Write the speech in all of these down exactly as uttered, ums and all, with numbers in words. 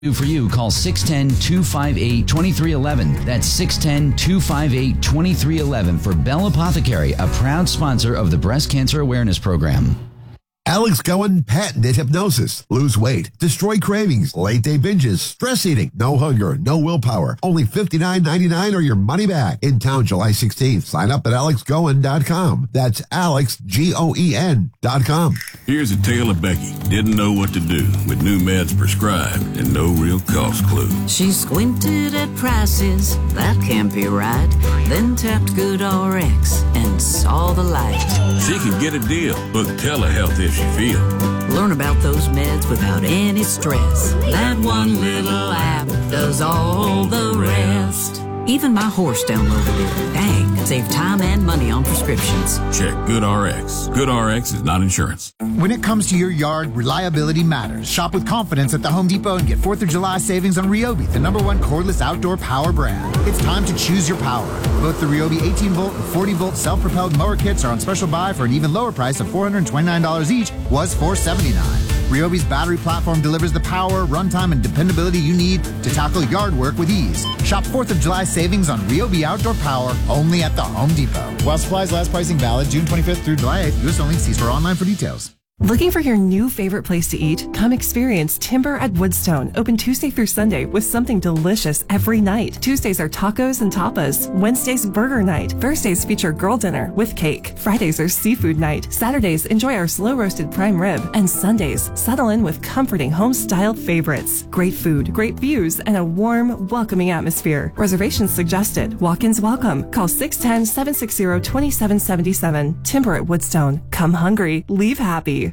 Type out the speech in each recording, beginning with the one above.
For you, call six one zero, two five eight, two three one one. That's six one zero, two five eight, two three one one for Bell Apothecary, a proud sponsor of the Breast Cancer Awareness Program. Alex Cohen patented hypnosis. Lose weight, destroy cravings, late day binges, stress eating, no hunger, no willpower. Only fifty-nine ninety-nine or your money back. In town July sixteenth. Sign up at alex goen dot com. That's Alex, G O E N dot com. Here's a tale of Becky. Didn't know what to do with new meds prescribed and no real cost clue. She squinted at prices, that can't be right. Then tapped GoodRx and saw the light. She can get a deal. Book telehealth if she feel. Learn about those meds without any stress. That one little app does all the rest. Even my horse downloaded it. Dang, save time and money on prescriptions. Check GoodRx. GoodRx is not insurance. When it comes to your yard, reliability matters. Shop with confidence at the Home Depot and get fourth of July savings on Ryobi, the number one cordless outdoor power brand. It's time to choose your power. Both the Ryobi eighteen volt and forty volt self-propelled mower kits are on special buy for an even lower price of four hundred twenty-nine dollars each, was four hundred seventy-nine dollars. Ryobi's battery platform delivers the power, runtime, and dependability you need to tackle yard work with ease. Shop fourth of July savings on Ryobi Outdoor Power only at the Home Depot. While supplies last, pricing valid June twenty-fifth through July eighth. U S only. See store online for details. Looking for your new favorite place to eat? Come experience Timber at Woodstone, open Tuesday through Sunday with something delicious every night. Tuesdays are tacos and tapas. Wednesdays, burger night. Thursdays feature girl dinner with cake. Fridays are seafood night. Saturdays, enjoy our slow-roasted prime rib. And Sundays, settle in with comforting home-styled favorites. Great food, great views, and a warm, welcoming atmosphere. Reservations suggested. Walk-ins welcome. Call six one zero, seven six zero, two seven seven seven. Timber at Woodstone. Come hungry, leave happy.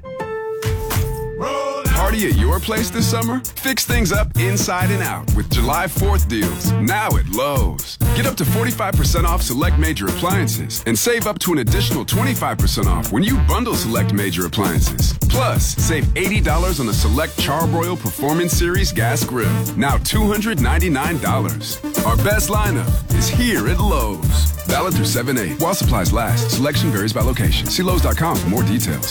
Party at your place this summer? Fix things up inside and out with July fourth deals, now at Lowe's. Get up to forty-five percent off select major appliances and save up to an additional twenty-five percent off when you bundle select major appliances. Plus, save eighty dollars on the select Charbroil Performance Series gas grill, now two hundred ninety-nine dollars. Our best lineup is here at Lowe's. Valid through seven eight while supplies last. Selection varies by location. See Lowe's dot com for more details.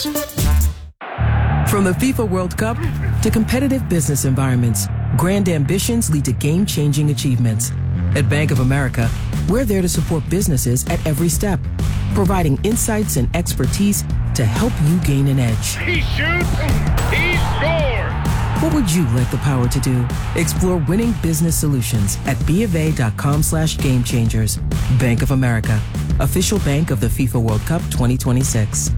From the FIFA World Cup to competitive business environments, grand ambitions lead to game-changing achievements. At Bank of America, we're there to support businesses at every step, providing insights and expertise to help you gain an edge. He shoots, he scores! What would you like the power to do? Explore winning business solutions at BofA.com slash game changers. Bank of America, official bank of the FIFA World Cup twenty twenty-six.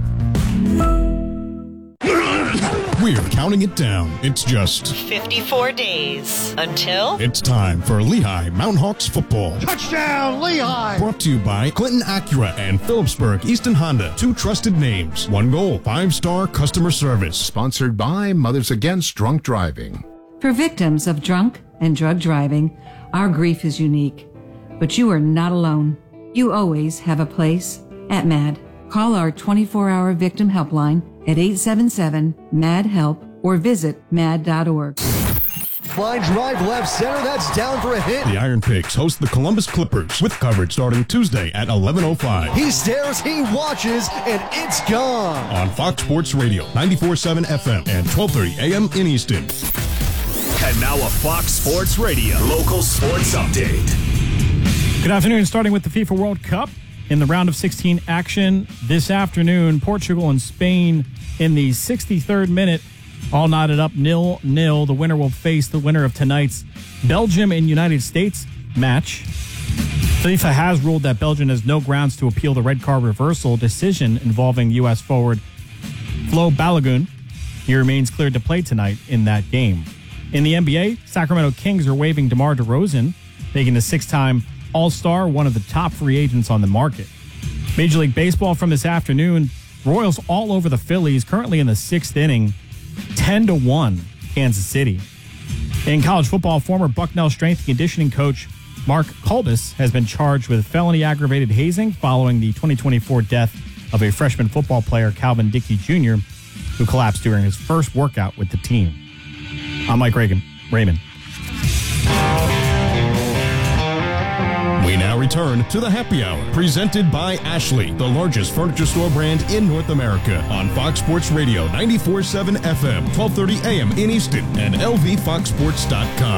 We're counting it down. It's just fifty-four days until it's time for Lehigh Mountain Hawks football. Touchdown, Lehigh! Brought to you by Clinton Acura and Phillipsburg Easton Honda. Two trusted names. One goal. Five-star customer service. Sponsored by Mothers Against Drunk Driving. For victims of drunk and drug driving, our grief is unique. But you are not alone. You always have a place at MAD. Call our twenty-four hour victim helpline at eight seven seven, M A D, HELP or visit mad dot org. Fine drive left center, that's down for a hit. The Iron Pigs host the Columbus Clippers with coverage starting Tuesday at eleven oh five. He stares, he watches, and it's gone. On Fox Sports Radio, ninety-four point seven F M and twelve thirty A M in Easton. And now a Fox Sports Radio local sports update. Good afternoon, starting with the FIFA World Cup. In the round of sixteen action this afternoon, Portugal and Spain in the sixty-third minute, all knotted up nil nil. The winner will face the winner of tonight's Belgium and United States match. FIFA has ruled that Belgium has no grounds to appeal the red card reversal decision involving U S forward Flo Balogun. He remains cleared to play tonight in that game. In the N B A, Sacramento Kings are waiving DeMar DeRozan, making the six-time All-Star one of the top free agents on the market. Major League Baseball from this afternoon, Royals all over the Phillies, currently in the sixth inning, ten to one, Kansas City. In college football, former Bucknell strength and conditioning coach Mark Kolbus has been charged with felony aggravated hazing following the twenty twenty-four death of a freshman football player, Calvin Dickey Junior, who collapsed during his first workout with the team. I'm Mike Reagan, Raymond. We now return to the Happy Hour, presented by Ashley, the largest furniture store brand in North America, on Fox Sports Radio ninety-four point seven F M, twelve thirty A M in Easton, and L V fox sports dot com.